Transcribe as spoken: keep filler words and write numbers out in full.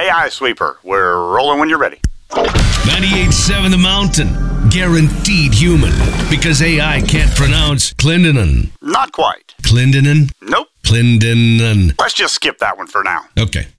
A I Sweeper. We're rolling when you're ready. ninety-eight point seven The Mountain. Guaranteed human. Because A I can't pronounce Clintonin. Not quite. Clintonin? Nope. Clintonin. Let's just skip that one for now. Okay.